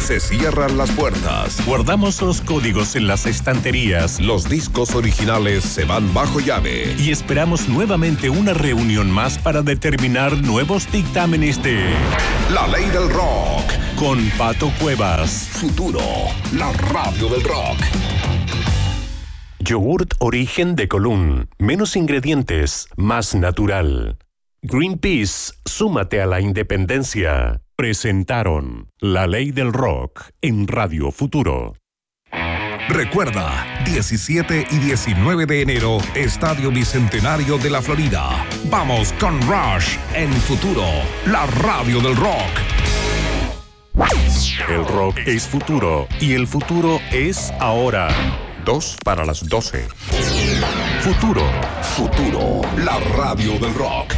Se cierran las puertas. Guardamos los códigos en las estanterías. Los discos originales se van bajo llave. Y esperamos nuevamente una reunión más para determinar nuevos dictámenes de La Ley del Rock. Con Pato Cuevas. Futuro, la radio del rock. Yogurt origen de Colún. Menos ingredientes, más natural. Greenpeace, súmate a la independencia. Presentaron La Ley del Rock en Radio Futuro. Recuerda, 17 y 19 de enero, Estadio Bicentenario de la Florida. Vamos con Rush en Futuro, la radio del rock. El rock es futuro y el futuro es ahora. 2 para las 12. Futuro. Futuro, la radio del rock.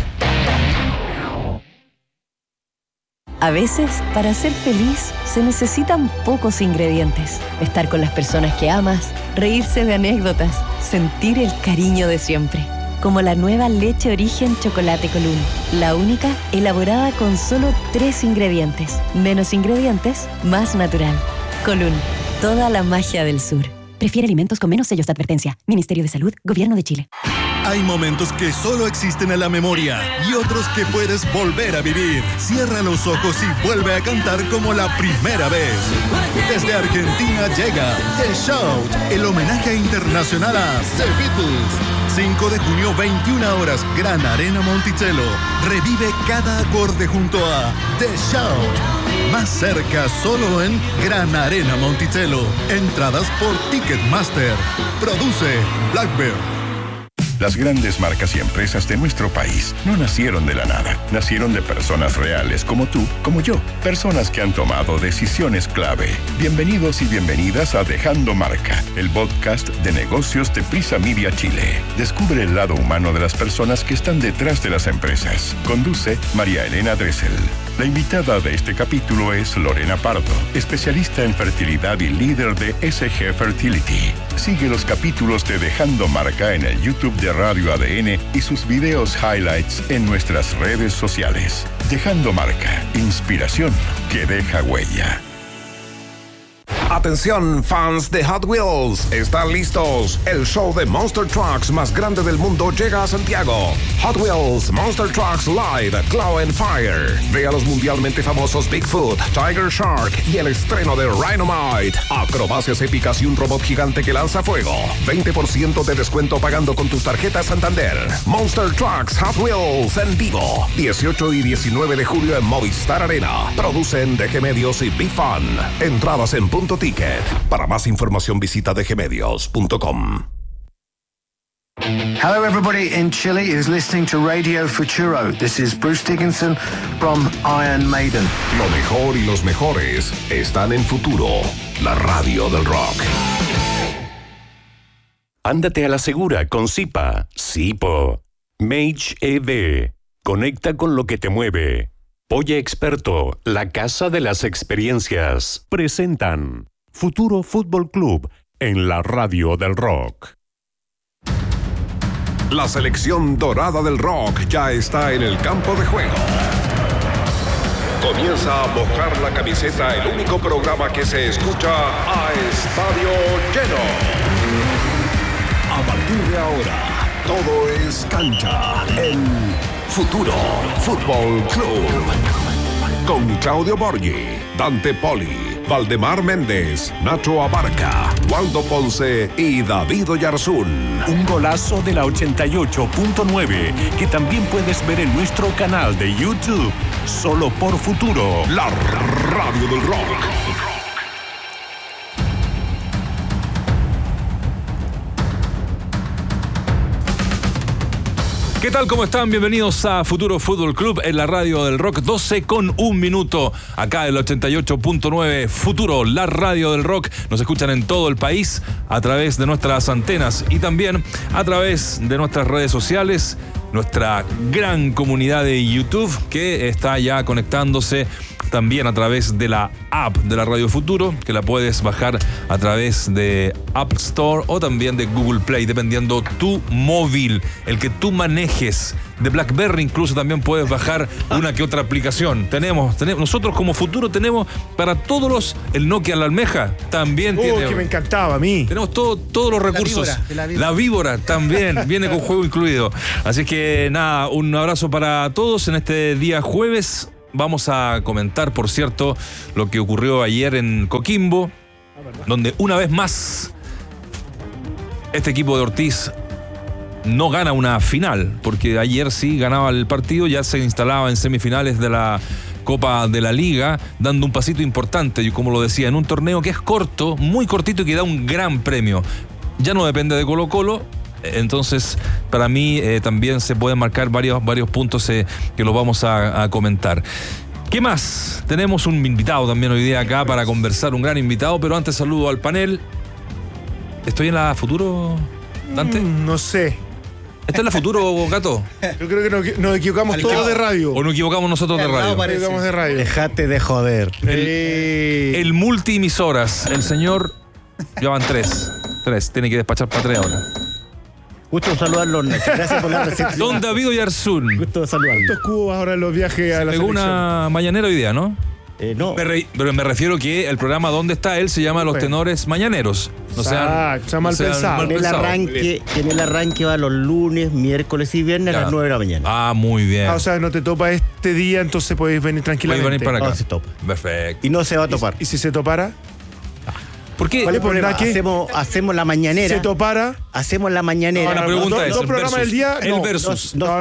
A veces, para ser feliz, se necesitan pocos ingredientes. Estar con las personas que amas, reírse de anécdotas, sentir el cariño de siempre. Como la nueva leche origen chocolate Colún. La única elaborada con solo 3 ingredientes. Menos ingredientes, más natural. Colún, toda la magia del sur. Prefiere alimentos con menos sellos de advertencia. Ministerio de Salud, Gobierno de Chile. Hay momentos que solo existen en la memoria y otros que puedes volver a vivir. Cierra los ojos y vuelve a cantar como la primera vez. Desde Argentina llega The Shout, el homenaje internacional a The Beatles. 5 de junio, 21 horas, Gran Arena Monticello. Revive cada acorde junto a The Shout. Más cerca solo en Gran Arena Monticello. Entradas por Ticketmaster. Produce Blackbird. Las grandes marcas y empresas de nuestro país no nacieron de la nada. Nacieron de personas reales como tú, como yo. Personas que han tomado decisiones clave. Bienvenidos y bienvenidas a Dejando Marca, el podcast de negocios de Prisa Media Chile. Descubre el lado humano de las personas que están detrás de las empresas. Conduce María Elena Dressel. La invitada de este capítulo es Lorena Pardo, especialista en fertilidad y líder de SG Fertility. Sigue los capítulos de Dejando Marca en el YouTube de Radio ADN y sus videos highlights en nuestras redes sociales. Dejando Marca, inspiración que deja huella. Atención, fans de Hot Wheels, ¿están listos? El show de Monster Trucks más grande del mundo llega a Santiago. Hot Wheels Monster Trucks Live Claw and Fire. Ve a los mundialmente famosos Bigfoot, Tiger Shark y el estreno de Rhinomite. Acrobacias épicas y un robot gigante que lanza fuego. 20% de descuento pagando con tus tarjetas Santander. Monster Trucks Hot Wheels en vivo. 18 y 19 de julio en Movistar Arena. Producen DG Medios y BeFun. Entradas en Punto Ticket. Para más información visita dgmedios.com. Hello everybody in Chile is listening to Radio Futuro. This is Bruce Dickinson from Iron Maiden. Lo mejor y los mejores están en Futuro, la radio del rock. Ándate a la segura con Zipa. Zipo. Mage EV. Conecta con lo que te mueve. Polla Experto, la casa de las experiencias. Presentan Futuro Fútbol Club en la radio del rock. La selección dorada del rock ya está en el campo de juego. Comienza a mojar la camiseta, el único programa que se escucha a estadio lleno. A partir de ahora, todo es cancha en Futuro Fútbol Club. Con Claudio Borghi, Dante Poli, Valdemar Méndez, Nacho Abarca, Waldo Ponce y David Oyarzún. Un golazo de la 88.9 que también puedes ver en nuestro canal de YouTube. Solo por Futuro, la radio del rock. ¿Qué tal? ¿Cómo están? Bienvenidos a Futuro Fútbol Club en la radio del rock. 12:01 acá el 88.9 Futuro, la radio del rock. Nos escuchan en todo el país a través de nuestras antenas y también a través de nuestras redes sociales, nuestra gran comunidad de YouTube que está ya conectándose también a través de la app de la Radio Futuro, que la puedes bajar a través de App Store o también de Google Play, dependiendo tu móvil, el que tú manejes. De BlackBerry incluso también puedes bajar una que otra aplicación. Tenemos, nosotros como Futuro tenemos para todos el Nokia La Almeja, también tiene. Que me encantaba a mí. Tenemos todos los recursos. La víbora también viene con juego incluido. Así que nada, un abrazo para todos en este día jueves. Vamos a comentar, por cierto, lo que ocurrió ayer en Coquimbo, donde una vez más este equipo de Ortiz no gana una final, porque ayer sí ganaba el partido, ya se instalaba en semifinales de la Copa de la Liga, dando un pasito importante, y como lo decía, en un torneo que es corto, muy cortito y que da un gran premio. Ya no depende de Colo-Colo, entonces para mí también se pueden marcar varios puntos que los vamos a comentar. ¿Qué más? Tenemos un invitado también hoy día acá para conversar, un gran invitado, pero antes saludo al panel. ¿Estoy en la Futuro, Dante? No sé. ¿Está en la Futuro, Gato? Yo creo que nos equivocamos todos de radio. ¿O nos equivocamos nosotros de radio? Nos equivocamos de radio. Dejate de joder. El multiemisoras, el señor... Ya van tres. Tiene que despachar para 3 ahora. Gusto saludarlo, Nacho. Gracias por la recepción. Don David Oyarzún. Gusto saludarlo. ¿Cuántos cubos ahora en los viajes a la Pegó selección? una mañanera hoy día, ¿no? No. Pero me refiero que el programa donde está él se llama Los Tenores Mañaneros. No sean mal pensado. En el arranque va los lunes, miércoles y viernes a las 9 de la mañana. Ah, muy bien. O sea, no te topa este día, entonces puedes venir tranquilamente. Puedes venir para acá. No se topa. Perfecto. Y no se va a topar. ¿Y si se topara? ¿Por qué? ¿Cuál es el problema? Hacemos la mañanera. ¿Se topara? Hacemos la mañanera. La pregunta es, ¿Dos programas del día? El No. versus. No.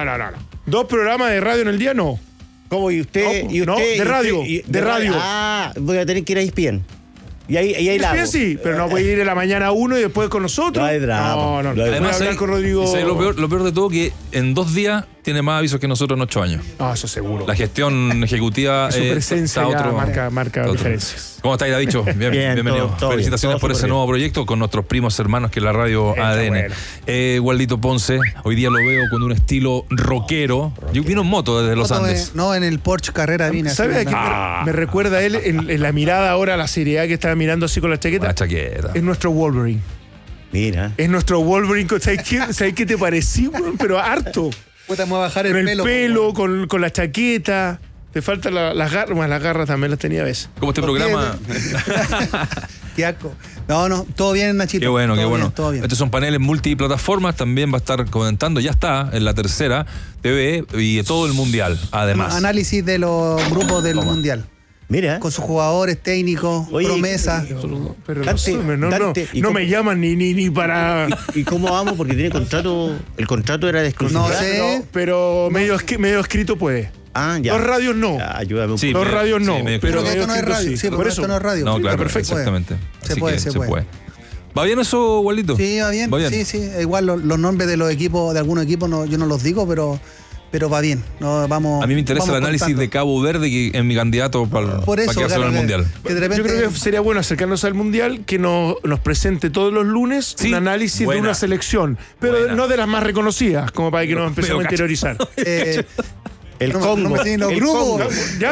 2 programas de radio en el día, no. ¿Cómo? ¿Y usted? No, de radio. De radio. Ah, voy a tener que ir a ESPN. Y ahí la hago. Sí, pero no puede ir en la mañana uno y después con nosotros. No hay drama. No. Además, hablar con Rodrigo. Lo peor de todo que en 2 días tiene más avisos que nosotros en 8 años. Ah, eso seguro. La gestión ejecutiva Su presencia está marca diferencias. ¿Cómo estáis, Davicho? Bienvenido. todo Felicitaciones bien, por ese nuevo proyecto con nuestros primos hermanos que es la radio ADN. Bueno. Waldito Ponce, hoy día lo veo con un estilo rockero. Yo vino en moto desde los Andes. No, en el Porsche Carrera vine. ¿Sabes a qué me recuerda a él en la mirada ahora, la seriedad que estaba mirando así con la chaqueta? La chaqueta. Es nuestro Wolverine. Mira. Es nuestro Wolverine. ¿Sabes qué te pareció? Pero harto. Puta, me voy a bajar Con el pelo, con la chaqueta. Te faltan las garras. Bueno, las garras también las tenía a veces. ¿Cómo este programa? Qué asco. No, todo bien, Nachito. Qué bueno, qué bueno. Todo bien. Estos son paneles multiplataformas, también va a estar comentando, ya está en la tercera TV y todo el mundial, además. Análisis de los grupos del Mundial. Mira. Con sus jugadores técnicos, promesas. Pero Dante, no me llaman ni para... ¿Y cómo vamos? Porque tiene contrato. El contrato era de exclusividad. No sé. Pero medio escrito puede. Ah, ya. 2 radios no. Ayúdame un Sí, 2 radios no. sí, medio pero que esto no es escrito radio. Sí, Por pero eso. esto no es radio. No, claro, perfecto. exactamente. Se Así puede, que se puede. ¿Va bien eso, Waldito? Sí, va bien. Sí. Igual los nombres de los equipos, de algunos equipos, yo no los digo, pero va bien. No, vamos. A mí me interesa el vamos análisis contando. de Cabo Verde que es mi candidato para Por eso, que hacer claro, el Mundial. Que de repente, Yo creo que sería bueno acercarnos al Mundial, que nos presente todos los lunes Sí, un análisis buena. de una selección, pero Buena. no de las más reconocidas, como para que nos empecemos a Medio interiorizar. El no Congo. me tienen los El grupos. Congo.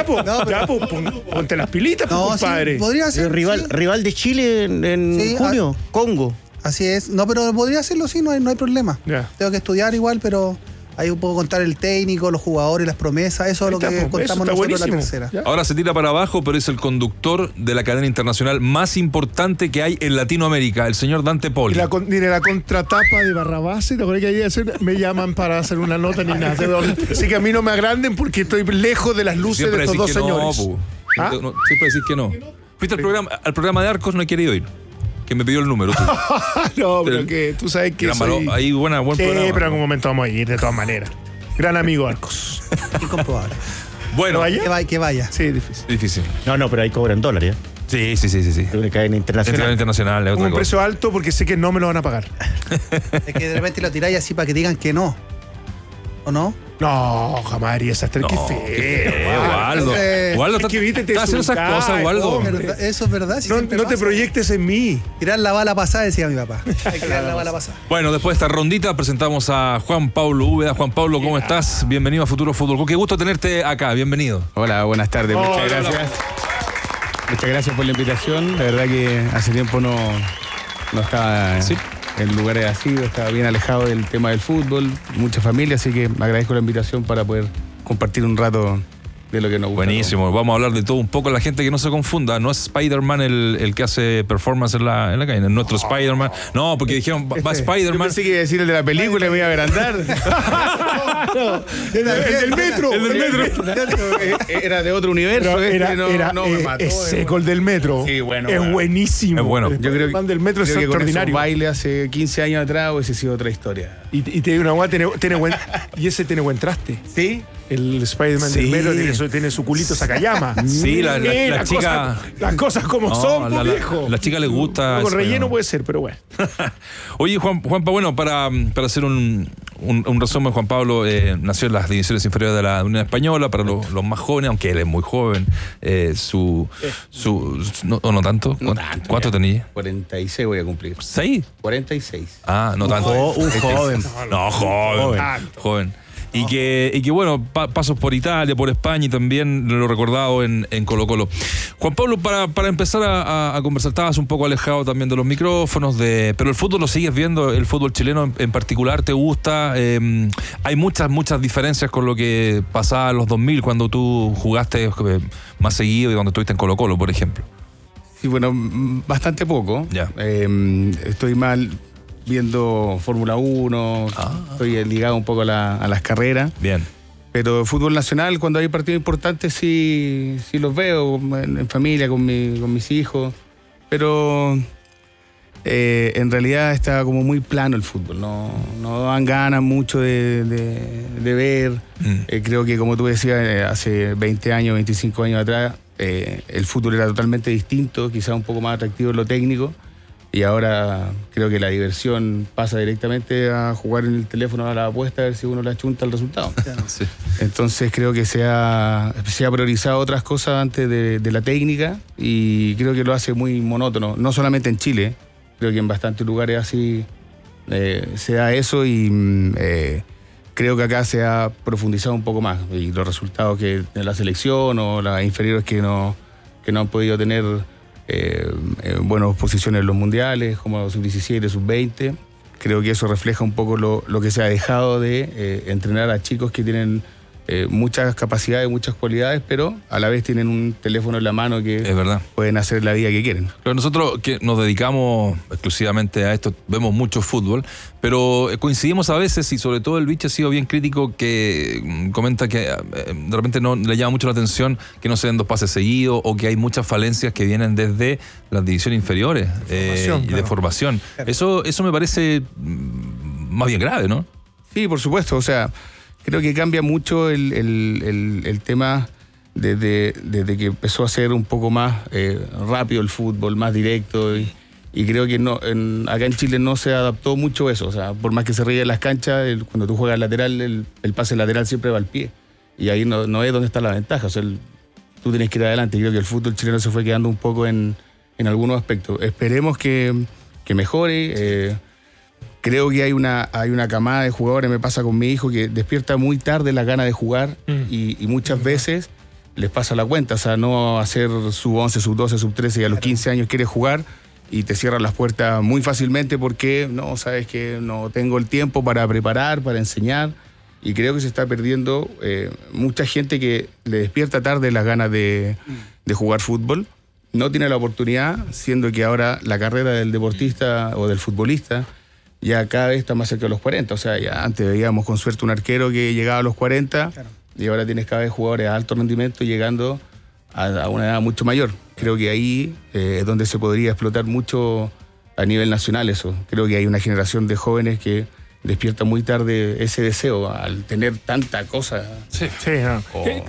Ponte las pilitas, No, compadre. sí, podría ser. El rival de Chile en Sí, junio. Congo. Así es. No, pero podría hacerlo, sí, no hay problema. Ya. Tengo que estudiar igual, pero ahí puedo contar el técnico, los jugadores, las promesas. Eso es lo que Ahí está, pues, contamos eso está nosotros en la buenísimo. tercera. Ya. Ahora se tira para abajo, pero es el conductor de la cadena internacional más importante que hay en Latinoamérica, el señor Dante Poli. Ni la contratapa de Barrabás, ¿te acuerdas que ahí me llaman para hacer una nota ni nada? Así que a mí no me agranden porque estoy lejos de las luces Siempre de estos decís dos que señores. no, pu. ¿Ah? Siempre decís que no. Fuiste al programa de Arcos, no he querido ir. Que me pidió el número. Tú. No, pero que tú sabes que Gran soy... valor, ahí buen Sí, programa. pero en algún momento vamos a ir, de todas maneras. Gran amigo Arcos. Incomprobable. Bueno, ¿No vaya? Que vaya. Sí, difícil. difícil. No, pero ahí cobran dólares. Sí. Es una cadena internacional. Internacional es otra Un cosa. precio alto porque sé que no me lo van a pagar. Es que de repente lo tiráis así para que digan que no. ¿O no? No, jamás haría esas tres. No, qué feo. Waldo. Waldo, Es que viste, te estás haciendo esas insultás, cosas, Waldo. hombre. Eso es verdad. Si No, siempre no te pasa. proyectes en mí. Tirar la bala pasada, decía mi papá. Hay que tirar la bala pasada. Bueno, después de esta rondita presentamos a Juan Pablo Úbeda. Juan Pablo, ¿cómo estás? Bienvenido a Futuro Fútbol Club. Qué gusto tenerte acá. Bienvenido. Hola, buenas tardes. Muchas gracias. Muchas gracias por la invitación. La verdad que hace tiempo no estaba en lugares así, estaba bien alejado del tema del fútbol, mucha familia, así que agradezco la invitación para poder compartir un rato de lo que nos gusta. Buenísimo. Vamos a hablar de todo un poco. La gente que no se confunda, no es Spider-Man el que hace performance en la calle, es nuestro Spider-Man. No, porque dijeron, va Spider-Man. Yo pensé que iba a decir el de la película y me iba a agrandar. El del metro. El del metro. Era de otro universo. Me mató. Es seco el del metro. Sí, bueno. Es buenísimo. Es bueno. Yo creo que el del metro es creo que con extraordinario. esos bailes hace 15 años atrás hubiese sido otra historia. Y te digo una guay, tiene buen. Y ese tiene buen traste. ¿Sí? El Spider-Man del metro tiene su culito Sacayama. Sí, la chica. Las cosas como son, viejo. La chica le gusta. Con relleno puede ser, pero bueno. Oye, Juanpa, bueno, para hacer un resumen, Juan Pablo nació en las divisiones inferiores de la Unión Española, para los más jóvenes, aunque él es muy joven. No tanto. ¿Cuánto tenía? 46 voy a cumplir. ¿6? 46. Ah, no tanto. Un joven. No, joven. Y que bueno, pasos por Italia, por España y también lo he recordado en Colo-Colo. Juan Pablo, para empezar a conversar, estabas un poco alejado también de los micrófonos, pero el fútbol lo sigues viendo, el fútbol chileno en particular, ¿te gusta? Hay muchas diferencias con lo que pasaba en los 2000 cuando tú jugaste más seguido y cuando estuviste en Colo-Colo, por ejemplo. Sí, bueno, bastante poco. Ya. Estoy mal viendo Fórmula 1, estoy ligado un poco a las carreras. Bien. Pero fútbol nacional, cuando hay partidos importantes, sí los veo en familia, con mis hijos. Pero en realidad está como muy plano el fútbol. No dan ganas mucho de ver. Creo que, como tú decías, hace 20 años, 25 años atrás, el fútbol era totalmente distinto, quizás un poco más atractivo en lo técnico. Y ahora creo que la diversión pasa directamente a jugar en el teléfono a la apuesta a ver si uno le achunta el resultado. Sí. Entonces creo que se ha priorizado otras cosas antes de la técnica y creo que lo hace muy monótono. No solamente en Chile, creo que en bastantes lugares así se da eso y creo que acá se ha profundizado un poco más. Y los resultados que en la selección o las inferiores que no han podido tener buenas posiciones en los mundiales, como sub-17, sub-20. Creo que eso refleja un poco lo que se ha dejado de entrenar a chicos que tienen muchas capacidades, muchas cualidades, pero a la vez tienen un teléfono en la mano que es verdad, pueden hacer la vida que quieren. Pero nosotros que nos dedicamos exclusivamente a esto, vemos mucho fútbol, pero coincidimos a veces, y sobre todo el Bicho ha sido bien crítico, que comenta que de repente no le llama mucho la atención que no se den 2 pases seguidos o que hay muchas falencias que vienen desde las divisiones inferiores y de formación. Claro. Eso me parece más bien grave, ¿no? Sí, por supuesto, o sea, creo que cambia mucho el tema desde que empezó a ser un poco más rápido el fútbol, más directo y creo que acá en Chile no se adaptó mucho eso. O sea, por más que se ríe en las canchas, cuando tú juegas lateral, el pase lateral siempre va al pie y ahí no es donde está la ventaja. O sea, tú tienes que ir adelante. Creo que el fútbol chileno se fue quedando un poco en algunos aspectos. Esperemos que mejore. Creo que hay una camada de jugadores, me pasa con mi hijo, que despierta muy tarde la gana de jugar y muchas veces les pasa la cuenta. O sea, no hacer sub-11, sub-12, sub-13 y a los 15 años quiere jugar y te cierran las puertas muy fácilmente porque sabes que no tengo el tiempo para preparar, para enseñar. Y creo que se está perdiendo mucha gente que le despierta tarde las ganas de jugar fútbol. No tiene la oportunidad, siendo que ahora la carrera del deportista o del futbolista ya cada vez está más cerca de los 40. O sea, ya antes veíamos con suerte un arquero que llegaba a los 40, claro, y ahora tienes cada vez jugadores de alto rendimiento llegando a una edad mucho mayor. Creo que ahí es donde se podría explotar mucho a nivel nacional eso. Creo que hay una generación de jóvenes que despierta muy tarde ese deseo al tener tanta cosa. Sí, no.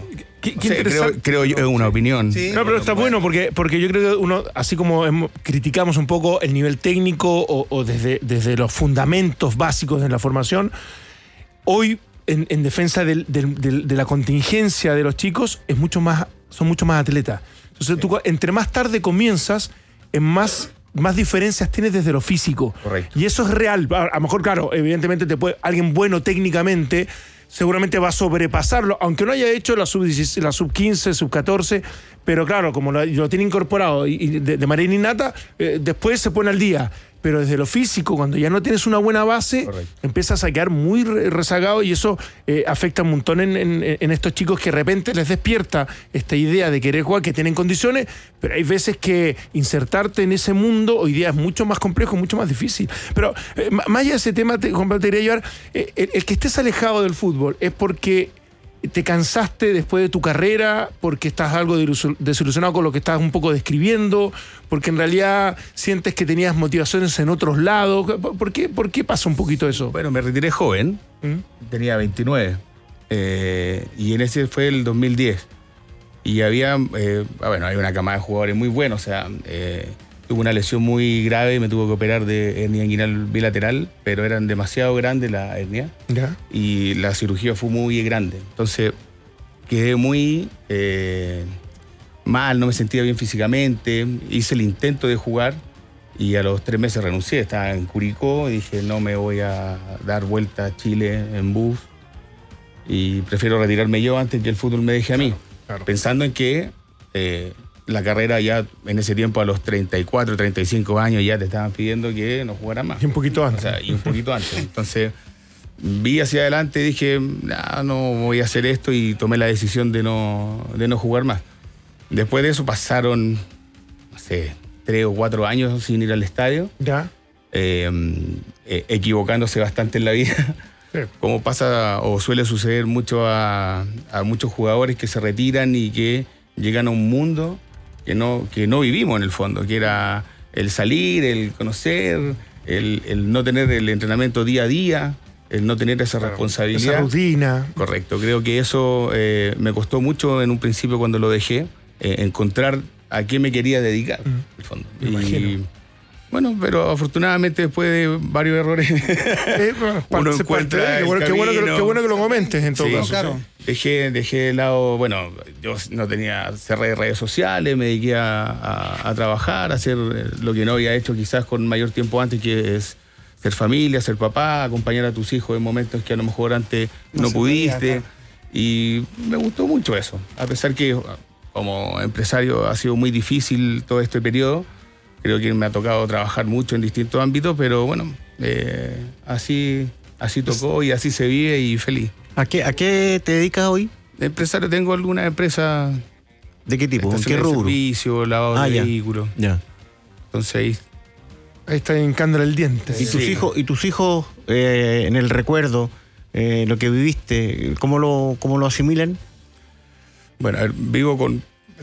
Creo yo, es una opinión. Sí. No, pero está bueno porque yo creo que uno, así como criticamos un poco el nivel técnico o desde los fundamentos básicos de la formación, hoy en defensa de la contingencia de los chicos, son mucho más atletas. Entonces, tú, entre más tarde comienzas, más diferencias tienes desde lo físico. Correcto. Y eso es real. A lo mejor, claro, evidentemente alguien bueno técnicamente seguramente va a sobrepasarlo, aunque no haya hecho la sub-15, la sub-15, sub-14, pero claro, como lo tiene incorporado y de manera innata, después se pone al día. Pero desde lo físico, cuando ya no tienes una buena base, empiezas a quedar muy rezagado y eso afecta un montón en estos chicos que de repente les despierta esta idea de querer jugar, que tienen condiciones, pero hay veces que insertarte en ese mundo hoy día es mucho más complejo, mucho más difícil. Pero más allá de ese tema, te quería llevar, el que estés alejado del fútbol es porque te cansaste después de tu carrera, porque estás algo desilusionado con lo que estás un poco describiendo, porque en realidad sientes que tenías motivaciones en otros lados. ¿Por qué pasa un poquito eso? Bueno, me retiré joven, tenía 29, y en ese fue el 2010. Y había una camada de jugadores muy buenos, o sea, tuve una lesión muy grave, me tuve que operar de hernia inguinal bilateral, pero eran demasiado grandes la hernia. ¿Ya? Y la cirugía fue muy grande. Entonces quedé muy mal, no me sentía bien físicamente, hice el intento de jugar y a los 3 meses renuncié. Estaba en Curicó y dije, no me voy a dar vuelta a Chile en bus y prefiero retirarme yo antes que el fútbol me deje a mí. Claro. Pensando en que la carrera ya en ese tiempo a los 34, 35 años ya te estaban pidiendo que no jugara más. Y un poquito antes. O sea, y un poquito antes. Entonces vi hacia adelante y dije, no voy a hacer esto y tomé la decisión de no jugar más. Después de eso pasaron, no sé, 3 o 4 años sin ir al estadio. Ya. Equivocándose bastante en la vida. Sí. Como pasa o suele suceder mucho a muchos jugadores que se retiran y que llegan a un mundo que no vivimos en el fondo, que era el salir, el conocer, el no tener el entrenamiento día a día, el no tener esa responsabilidad. Esa rutina. Correcto, creo que eso me costó mucho en un principio cuando lo dejé, encontrar a qué me quería dedicar, en el fondo. Me imagino. Bueno, pero afortunadamente después de varios errores uno encuentra el qué bueno que lo comentes en todo caso. Claro. Dejé de lado, bueno, yo cerré redes sociales, me dediqué a trabajar, a hacer lo que no había hecho quizás con mayor tiempo antes, que es ser familia, ser papá, acompañar a tus hijos en momentos que a lo mejor antes no pudiste. Y me gustó mucho eso, a pesar que como empresario ha sido muy difícil todo este periodo. Creo que me ha tocado trabajar mucho en distintos ámbitos, pero bueno, así tocó y así se vive y feliz. ¿A qué te dedicas hoy? Empresario, tengo alguna empresa. ¿De qué tipo? ¿En qué rubro? Servicio, lavado de vehículos. Ya. Entonces ahí está hincándole el diente. ¿Y tus hijos en el recuerdo, lo que viviste, cómo lo asimilan? Bueno, vivo con...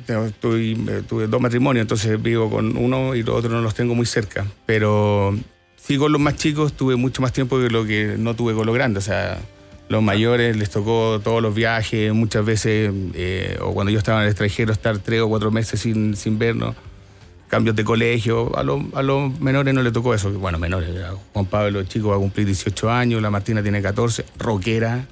tuve 2 matrimonios, entonces vivo con uno y los otros no los tengo muy cerca. Pero sí, con los más chicos tuve mucho más tiempo que lo que no tuve con los grandes. O sea, los mayores les tocó todos los viajes, muchas veces, o cuando yo estaba en el extranjero, estar 3 o 4 meses sin vernos, cambios de colegio. A los menores no les tocó eso. Bueno, menores, Juan Pablo, chico, va a cumplir 18 años, la Martina tiene 14, rockera.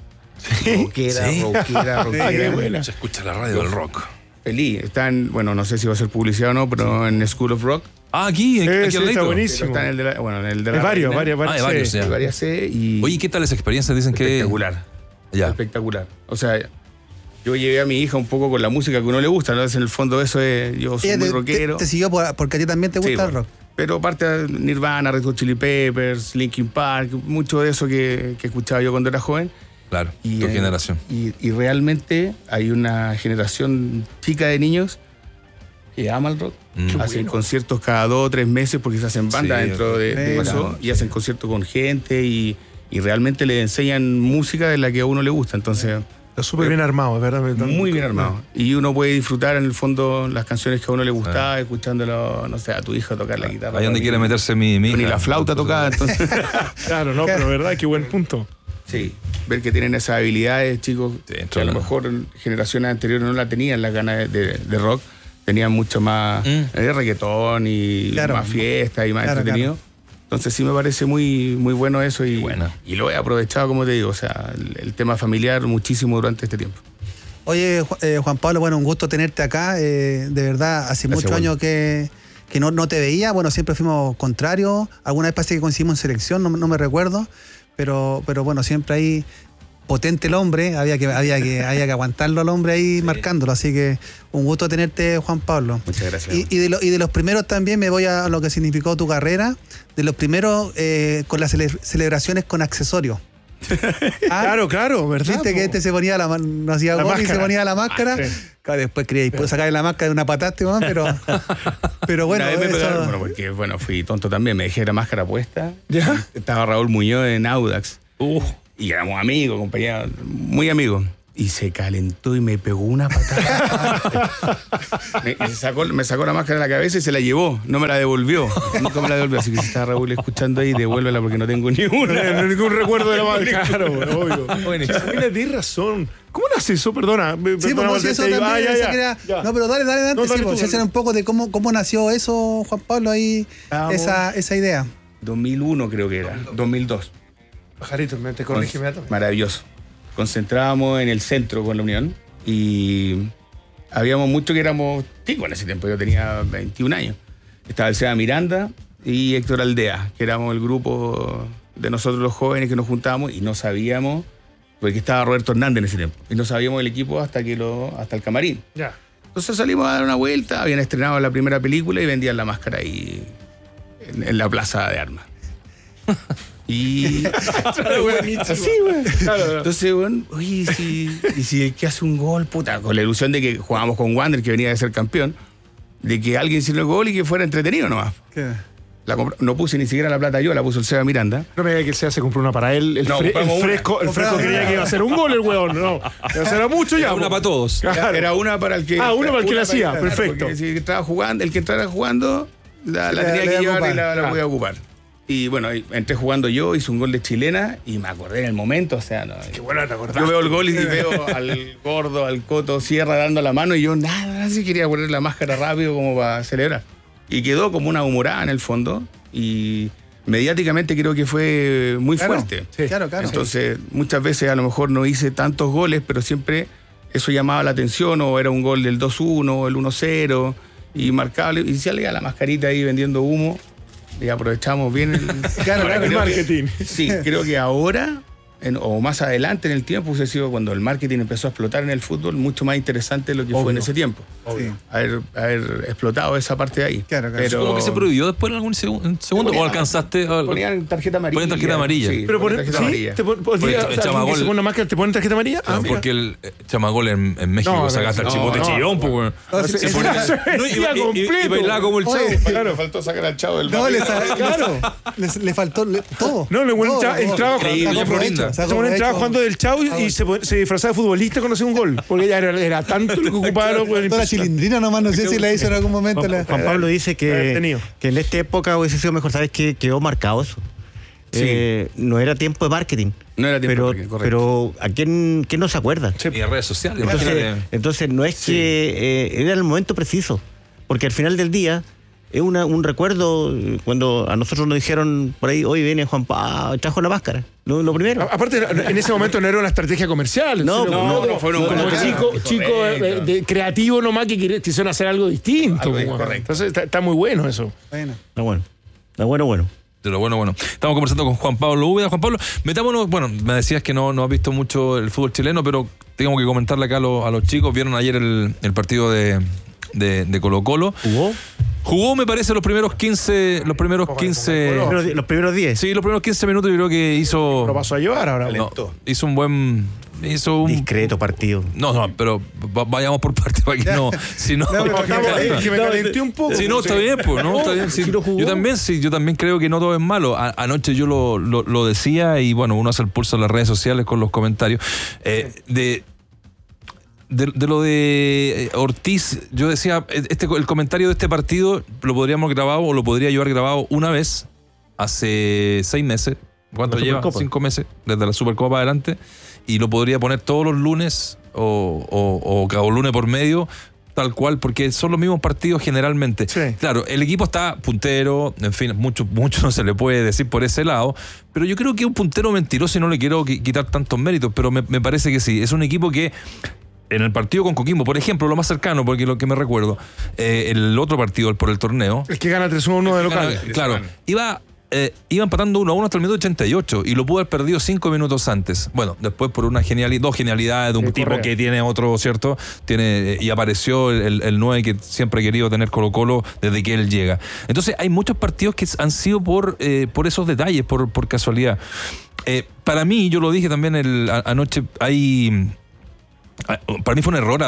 Rockera. Qué buena. Se escucha la radio del rock. Feliz. Están, bueno, no sé si va a ser publicidad o no, pero en School of Rock. Aquí está buenísimo. Está en el de la varias C. Y oye, ¿qué tal esa experiencia? Dicen espectacular. Ya. Espectacular. O sea, yo llevé a mi hija un poco con la música que a uno le gusta, ¿no? En el fondo eso es, yo soy muy rockero. Te siguió porque a ti también te gusta el rock. Pero aparte Nirvana, Red Hot Chili Peppers, Linkin Park, mucho de eso que escuchaba yo cuando era joven. Claro, tu generación. Y realmente hay una generación chica de niños que ama el rock. Hacen conciertos cada 2 o 3 meses porque se hacen bandas dentro de eso y hacen conciertos con gente y realmente le enseñan música de la que a uno le gusta. Entonces, está súper bien armado, ¿verdad? Muy bien armado. Y uno puede disfrutar en el fondo las canciones que a uno le gustaba, escuchándolo, no sé, a tu hijo tocar la guitarra. Ahí donde quiere meterse mi hija. Ni la flauta tocada, entonces. Claro, no, pero verdad, qué buen punto. Sí, ver que tienen esas habilidades, chicos, que a lo mejor generaciones anteriores no la tenían, las ganas de rock, tenían mucho más reggaetón y más fiesta y más entretenido. Entonces sí me parece muy, muy bueno eso y lo he aprovechado, como te digo, o sea, el tema familiar muchísimo durante este tiempo. Oye, Juan Pablo, bueno, un gusto tenerte acá. De verdad, hace muchos años que no te veía. Bueno, siempre fuimos contrarios. Alguna vez parece que coincidimos en selección, no me recuerdo. Pero bueno, siempre ahí potente el hombre. Había que aguantarlo al hombre ahí marcándolo. Así que un gusto tenerte, Juan Pablo. Muchas gracias. Y de los primeros también me voy a lo que significó tu carrera. De los primeros con las celebraciones con accesorios. Claro, ¿verdad? Viste que se ponía no hacía gol y se ponía la máscara. Sí. Claro, después quería sacarle la máscara de una patada, pero bueno. Una vez me pegaron, porque fui tonto también, me dejé la máscara puesta. ¿Ya? Estaba Raúl Muñoz en Audax. Y éramos amigos, compañeros, muy amigos. Y se calentó y me pegó una patada. me sacó la máscara de la cabeza y se la llevó. No me la devolvió. Nunca me la devolvió. Así que si está Raúl escuchando ahí, devuélvela porque no tengo ni una. Ningún recuerdo de la máscara. Claro, obvio. Mira, tienes razón. ¿Cómo nace eso? Perdona. Sí, pues eso también. Ya. No, pero dale. No, sí, pues, un poco de cómo nació eso, Juan Pablo, ahí, esa idea. 2001 creo que era. 2002. Pajarito, te corrígeme. Maravilloso. Concentrábamos en el centro con la Unión y habíamos muchos que éramos chicos en ese tiempo. Yo tenía 21 años. Estaba el Seba Miranda y Héctor Aldea, que éramos el grupo de nosotros los jóvenes que nos juntábamos y no sabíamos, porque estaba Roberto Hernández en ese tiempo, y no sabíamos el equipo hasta el camarín. Ya. Entonces salimos a dar una vuelta, habían estrenado la primera película y vendían la máscara ahí en la plaza de armas. Y así, güey. Entonces, bueno, oye, y si el que hace un gol, puta, con la ilusión de que jugábamos con Wander, que venía de ser campeón, de que alguien hiciera el gol y que fuera entretenido nomás. ¿Qué? No puse ni siquiera la plata yo, la puso el Seba Miranda. No me diga que el Seba se compró una para él. El fresco creía que iba a ser un gol el huevón. No, era mucho ya. Era una para todos. Claro. Era una para el que. Una para el que la hacía, perfecto. Si estaba jugando, el que entrara jugando, la tenía que llevar y la podía ocupar. Y bueno, entré jugando yo, hice un gol de chilena y me acordé en el momento, o sea, no. Qué bueno te acordás. Yo veo el gol y veo al gordo, al Coto Sierra dando la mano y yo nada, así quería poner la máscara rápido como para celebrar. Y quedó como una humorada en el fondo y mediáticamente creo que fue muy fuerte. Sí. Claro. Entonces, muchas veces a lo mejor no hice tantos goles, pero siempre eso llamaba la atención, o era un gol del 2-1 o el 1-0 y marcable. Y salía la mascarita ahí vendiendo humo. Y aprovechamos bien el marketing. Sí, creo que ahora, o más adelante en el tiempo, hubiese sido cuando el marketing empezó a explotar en el fútbol, mucho más interesante de lo que fue en ese tiempo. Obvio. Haber explotado esa parte de ahí. Claro. Pero ¿Cómo que se prohibió después en algún segundo? ¿O alcanzaste? Ponían tarjeta amarilla. Ponían tarjeta amarilla. Sí, pero tarjeta amarilla. ¿Te ponen máscara, te ponen tarjeta amarilla? Porque el chamagol en México sacaste al chipote chillón, pues. Y bailaba como el chavo. Claro, faltó sacar al chavo del barrio. Le faltó todo. No, entraba jugando del chavo y se disfrazaba de futbolista cuando hacía un gol. Porque ya era tanto lo que ocupaba. Toda la chilindrina nomás, no sé si la hizo en algún momento. Juan Pablo dice que en esta época hubiese sido mejor. ¿Sabes qué? Quedó marcado eso. Sí. No era tiempo de marketing. No era tiempo de marketing, correcto. Pero ¿a quién no se acuerda? Sí. Y en redes sociales. Entonces no es que era el momento preciso. Porque al final del día es un recuerdo cuando a nosotros nos dijeron por ahí, hoy viene Juan Pablo, trajo la máscara. Lo primero. Aparte, en ese momento no era una estrategia comercial. No, fue como chico creativo nomás que quisieron hacer algo distinto. Correcto. Entonces está muy bueno eso. Está bueno. De lo bueno. Estamos conversando con Juan Pablo Úbeda. Juan Pablo, metámonos. Bueno, me decías que no has visto mucho el fútbol chileno, pero tengo que comentarle acá a los chicos. Vieron ayer el partido de Colo-Colo. Jugó, me parece, los primeros 15. Los primeros 10. Sí, los primeros 15 minutos yo creo que hizo. Lo pasó a llevar ahora. Hizo un buen. Discreto partido. No, pero vayamos por parte para que no. Si no, que me calenté un poco. Si no, está bien, pues, ¿no? Está bien. Sí, yo también creo que no todo es malo. Anoche yo lo decía y bueno, uno hace el pulso en las redes sociales con los comentarios. De lo de Ortiz, yo decía, el comentario de este partido lo podríamos grabado o lo podría llevar grabado una vez hace 6 meses. ¿Cuánto lleva? 5 meses, desde la Supercopa adelante. Y lo podría poner todos los lunes o cada lunes por medio tal cual, porque son los mismos partidos generalmente. Sí. Claro, el equipo está puntero, en fin, mucho no se le puede decir por ese lado, pero yo creo que es un puntero mentiroso y no le quiero quitar tantos méritos, pero me parece que sí. Es un equipo que en el partido con Coquimbo, por ejemplo, lo más cercano, porque lo que me recuerdo, el otro partido por el torneo. El que gana 3-1 de local. Claro, iba empatando 1-1 hasta el minuto 88 y lo pudo haber perdido 5 minutos antes. Bueno, después por dos genialidades de un tipo Correa, que tiene otro, ¿cierto? Y apareció el 9 que siempre he querido tener Colo-Colo desde que él llega. Entonces hay muchos partidos que han sido por esos detalles, por casualidad. Para mí, yo lo dije también anoche, para mí fue un error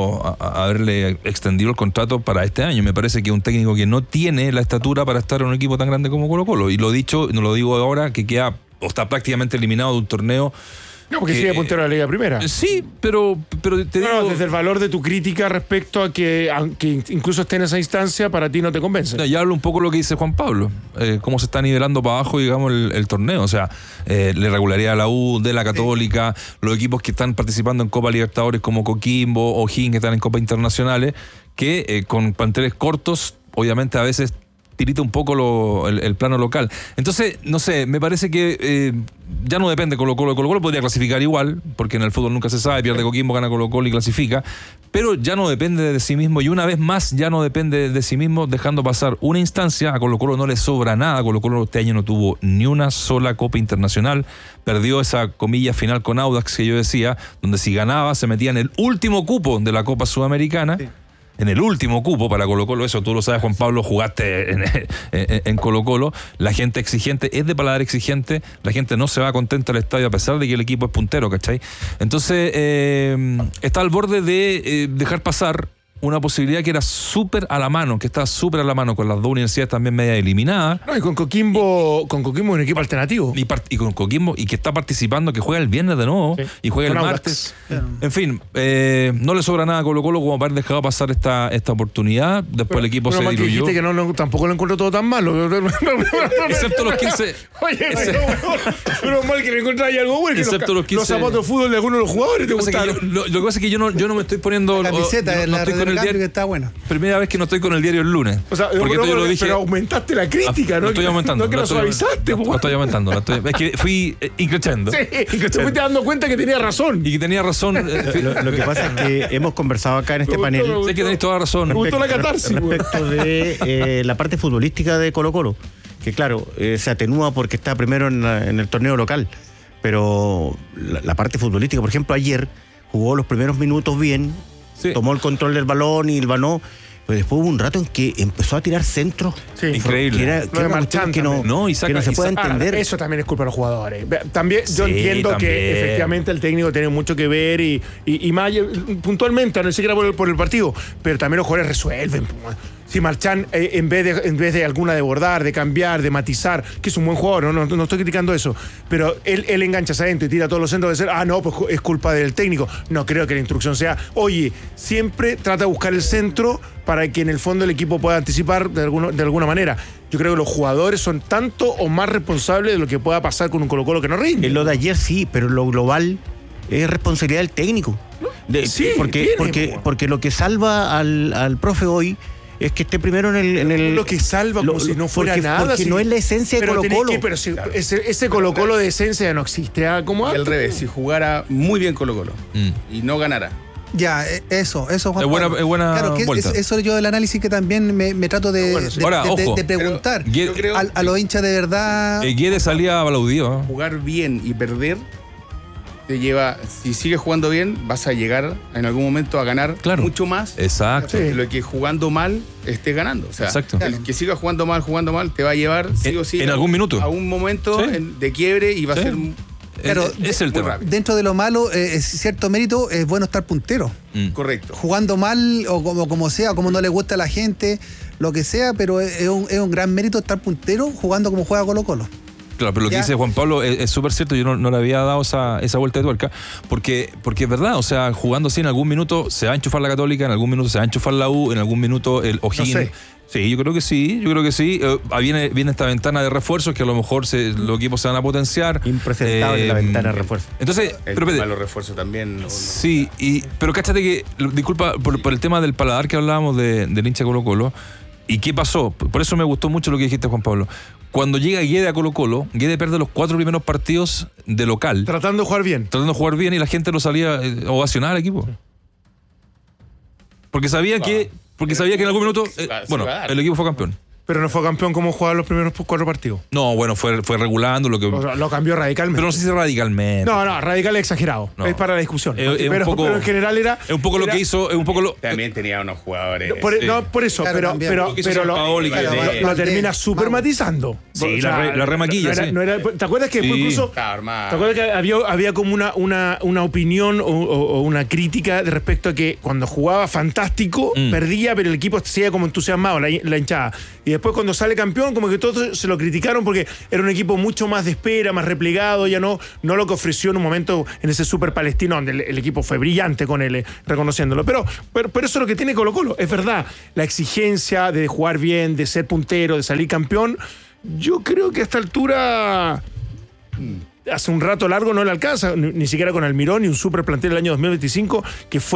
haberle extendido el contrato para este año. Me parece que un técnico que no tiene la estatura para estar en un equipo tan grande como Colo-Colo. Y lo dicho, no lo digo ahora, que queda o está prácticamente eliminado de un torneo. No, porque sigue puntero de la Liga Primera. Sí, pero te digo... desde el valor de tu crítica respecto a que aunque incluso esté en esa instancia, para ti no te convence. Ya hablo un poco lo que dice Juan Pablo, cómo se está nivelando para abajo, digamos, el torneo. O sea, la irregularidad de la U, de la Católica, los equipos que están participando en Copa Libertadores como Coquimbo o O'Higgins, que están en Copa Internacionales, que con planteles cortos, obviamente a veces tirita un poco el plano local. Entonces, no sé, me parece que ya no depende Colo-Colo. Colo-Colo podría clasificar igual, porque en el fútbol nunca se sabe, pierde Coquimbo, gana Colo-Colo y clasifica, pero ya no depende de sí mismo, y una vez más ya no depende de sí mismo, dejando pasar una instancia. A Colo-Colo no le sobra nada. Colo-Colo este año no tuvo ni una sola Copa Internacional, perdió esa comilla final con Audax que yo decía, donde si ganaba se metía en el último cupo de la Copa Sudamericana. Sí. En el último cupo para Colo-Colo, eso tú lo sabes, Juan Pablo, jugaste en Colo-Colo. La gente exigente es de paladar exigente, la gente no se va contenta al estadio a pesar de que el equipo es puntero, ¿cachai? Entonces, está al borde de dejar pasar una posibilidad que era súper a la mano, que está súper a la mano, con las dos universidades también media eliminadas. No, y con Coquimbo un equipo alternativo. Y con Coquimbo, y que está participando, que juega el viernes de nuevo, sí, y juega el martes. En fin, no le sobra nada a Colo-Colo como para haber dejado pasar esta oportunidad. Después el equipo se diluyó. Dijiste que tampoco lo encuentro todo tan malo. Excepto los 15. Oye, pero mal que le encontráis algo bueno. Excepto los 15. Los zapatos de fútbol de algunos de los jugadores te gustaron. Lo que pasa es que yo no me estoy poniendo... La camiseta, no estoy con el diario, que está buena. Primera vez que no estoy con el diaro el lunes. O sea, porque yo lo dije, pero aumentaste la crítica, ¿no? No estoy aumentando. No que lo suavizaste. No estoy aumentando. Es que fui increchendo. Sí, y que te fuiste dando cuenta que tenía razón. Y que tenía razón. Lo que pasa es que hemos conversado acá en este panel. Sé que tenéis toda la razón. Me gustó la catarsis. Respecto de la parte futbolística de Colo-Colo, que claro, se atenúa porque está primero en el torneo local. Pero la parte futbolística, por ejemplo, ayer jugó los primeros minutos bien. Sí. Tomó el control del balón y el balón, pero después hubo un rato en que empezó a tirar centros. Sí. Increíble. Que era Marchán, que no se puede entender. Eso también es culpa de los jugadores. También yo entiendo que efectivamente el técnico tiene mucho que ver y más puntualmente, no siquiera por el partido, pero también los jugadores resuelven. Si Marchán, en vez de alguna de bordar, de cambiar, de matizar, que es un buen jugador, no estoy criticando eso, pero él engancha hacia adentro y tira todos los centros, de ser, pues es culpa del técnico. No creo que la instrucción sea, oye, siempre trata de buscar el centro para que en el fondo el equipo pueda anticipar de alguna manera. Yo creo que los jugadores son tanto o más responsables de lo que pueda pasar con un Colo-Colo que no rinde. En lo de ayer sí, pero lo global es responsabilidad del técnico. Porque lo que salva al profe hoy es que esté primero en el... Lo que salva como si no fuera nada. Porque no es la esencia de Colo-Colo. Pero si ese Colo-Colo de esencia ya no existe. ¿Cómo? Y al revés, si jugara muy bien Colo-Colo y no ganara. Ya, eso Juan Pablo. Es buena claro, que eso yo del análisis que también me trato de preguntar a los hinchas de verdad. Guedes salía aplaudido. Jugar bien y perder te lleva, si sigues jugando bien, vas a llegar en algún momento a ganar mucho más. Exacto. De lo que jugando mal estés ganando. O sea, el que siga jugando mal, te va a llevar sí o sí en algún minuto a un momento de quiebre y va a ser... Pero es el tema. Dentro de lo malo, cierto mérito, es bueno estar puntero. Correcto. Jugando mal o como sea, como no le gusta a la gente, lo que sea, pero es un gran mérito estar puntero jugando como juega Colo-Colo. Claro, pero lo que dice Juan Pablo es súper cierto. Yo no le había dado esa vuelta de tuerca, porque es verdad, o sea, jugando así en algún minuto se va a enchufar la Católica, en algún minuto se va a enchufar la U, en algún minuto el O'Higgins. No sé. Sí, yo creo que sí. Viene esta ventana de refuerzos que a lo mejor los equipos se van a potenciar. Impresentable la ventana de refuerzos. Entonces, los refuerzos también. Sí, pero cáchate que, disculpa, por el tema del paladar que hablábamos del hincha Colo-Colo, ¿y qué pasó? Por eso me gustó mucho lo que dijiste, Juan Pablo. Cuando llega Guede a Colo-Colo, Guede pierde los 4 primeros partidos de local. Tratando de jugar bien. Y la gente lo salía a ovacionar al equipo. Porque sabía que en algún minuto, el equipo fue campeón. Pero no fue campeón como jugaba los primeros 4 partidos. No, bueno, fue regulando lo que... O sea, lo cambió radicalmente. Pero no sé si radicalmente. No, radical es exagerado. No. Es para la discusión. Pero en general era... Es un poco lo que hizo... También tenía unos jugadores... Por eso, claro, pero lo termina súper matizando. Sí, la remaquilla, sí. ¿Te acuerdas que después incluso... ¿Te acuerdas que había como una opinión o una crítica de respecto a que cuando jugaba fantástico, perdía, pero el equipo seguía como entusiasmado, la hinchada. Y después cuando sale campeón, como que todos se lo criticaron porque era un equipo mucho más de espera, más replegado, ya no lo que ofreció en un momento en ese Super Palestino, donde el equipo fue brillante con él, reconociéndolo. Pero eso es lo que tiene Colo-Colo, es verdad. La exigencia de jugar bien, de ser puntero, de salir campeón, yo creo que a esta altura... Hace un rato largo no le alcanza, ni siquiera con Almirón, ni un super plantel del año 2025, que fue